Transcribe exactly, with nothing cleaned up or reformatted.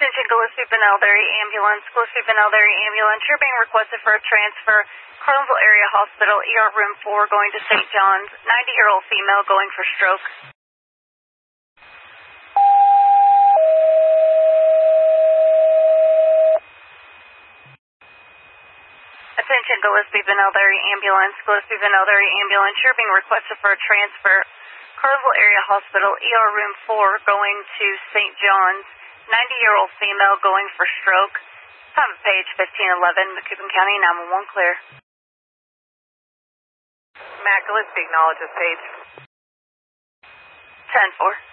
Attention Gillespie Benelberry Ambulance. Gillespie Benelberry Ambulance. You're being requested for a transfer. Carlinville Area Hospital, E R Room four, going to Saint John's. ninety-year-old female going for stroke. Attention Gillespie Benelberry Ambulance. Gillespie Benelberry Ambulance. You're being requested for a transfer. Carlinville Area Hospital, E R Room four, going to Saint John's. ninety-year-old female going for stroke. Time of page fifteen eleven, Macoupin County, nine one one clear. Matt, Gillespie acknowledges page. ten four.